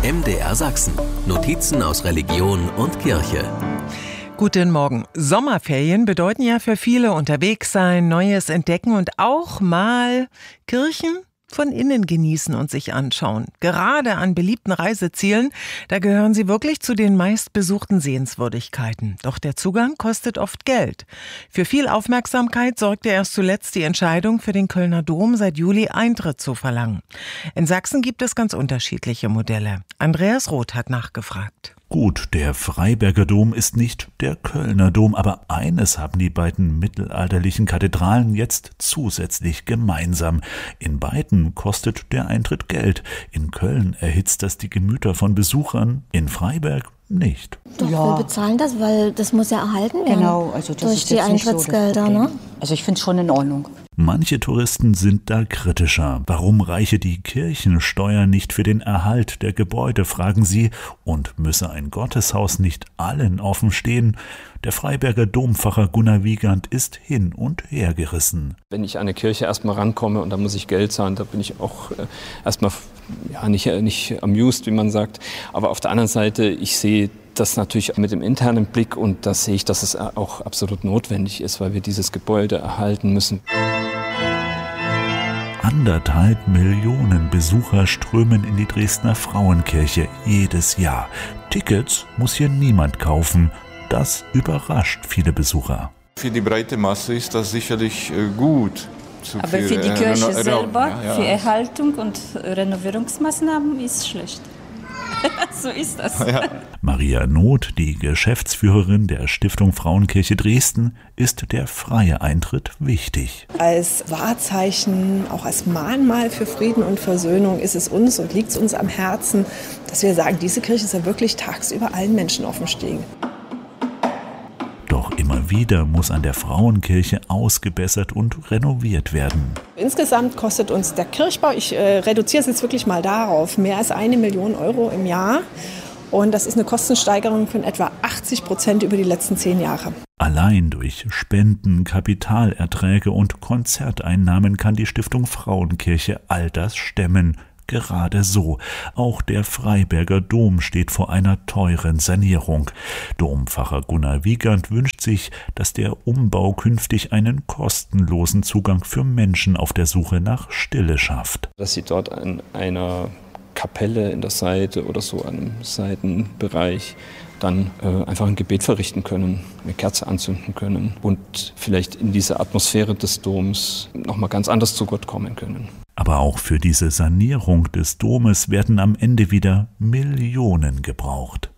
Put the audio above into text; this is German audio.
MDR Sachsen. Notizen aus Religion und Kirche. Guten Morgen. Sommerferien bedeuten ja für viele unterwegs sein, Neues entdecken und auch mal Kirchen von innen genießen und sich anschauen. Gerade an beliebten Reisezielen, da gehören sie wirklich zu den meistbesuchten Sehenswürdigkeiten. Doch der Zugang kostet oft Geld. Für viel Aufmerksamkeit sorgte erst zuletzt die Entscheidung, für den Kölner Dom seit Juli Eintritt zu verlangen. In Sachsen gibt es ganz unterschiedliche Modelle. Andreas Roth hat nachgefragt. Gut, der Freiberger Dom ist nicht der Kölner Dom, aber eines haben die beiden mittelalterlichen Kathedralen jetzt zusätzlich gemeinsam. In beiden kostet der Eintritt Geld. In Köln erhitzt das die Gemüter von Besuchern, in Freiberg nicht. Doch, wir bezahlen das, weil das muss ja erhalten werden. Genau, also das durch ist die jetzt nicht Eintrittsgelder, so ne? Also ich finde es schon in Ordnung. Manche Touristen sind da kritischer. Warum reiche die Kirchensteuer nicht für den Erhalt der Gebäude, fragen sie, und müsse ein Gotteshaus nicht allen offen stehen? Der Freiberger Dompfarrer Gunnar Wiegand ist hin und her gerissen. Wenn ich an eine Kirche erstmal rankomme und da muss ich Geld zahlen, da bin ich auch erstmal nicht amused, wie man sagt. Aber auf der anderen Seite, ich sehe das natürlich mit dem internen Blick und da sehe ich, dass es auch absolut notwendig ist, weil wir dieses Gebäude erhalten müssen. 1,5 Millionen Besucher strömen in die Dresdner Frauenkirche jedes Jahr. Tickets muss hier niemand kaufen. Das überrascht viele Besucher. Für die breite Masse ist das sicherlich gut. Aber für die Kirche selber, für Erhaltung und Renovierungsmaßnahmen ist schlecht. So ist das. Ja. Maria Noth, die Geschäftsführerin der Stiftung Frauenkirche Dresden, ist der freie Eintritt wichtig. Als Wahrzeichen, auch als Mahnmal für Frieden und Versöhnung ist es uns und liegt es uns am Herzen, dass wir sagen, diese Kirche soll wirklich tagsüber allen Menschen offen stehen. Doch immer wieder muss an der Frauenkirche ausgebessert und renoviert werden. Insgesamt kostet uns der Kirchbau, ich reduziere es jetzt wirklich mal darauf, mehr als 1 Million Euro im Jahr. Und das ist eine Kostensteigerung von etwa 80% über die letzten 10 Jahre. Allein durch Spenden, Kapitalerträge und Konzerteinnahmen kann die Stiftung Frauenkirche all das stemmen. Gerade so. Auch der Freiberger Dom steht vor einer teuren Sanierung. Dompfarrer Gunnar Wiegand wünscht sich, dass der Umbau künftig einen kostenlosen Zugang für Menschen auf der Suche nach Stille schafft. Dass sie dort an einer Kapelle in der Seite oder so einem Seitenbereich dann einfach ein Gebet verrichten können, eine Kerze anzünden können und vielleicht in dieser Atmosphäre des Doms nochmal ganz anders zu Gott kommen können. Aber auch für diese Sanierung des Domes werden am Ende wieder Millionen gebraucht.